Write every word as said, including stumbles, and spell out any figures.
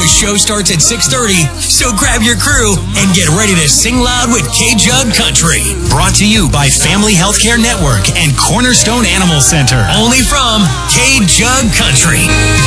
The show starts at six thirty, so grab your crew and get ready to sing loud with K-Jug Country. Brought to you by Family Healthcare Network and Cornerstone Animal Center. Only from K-Jug Country.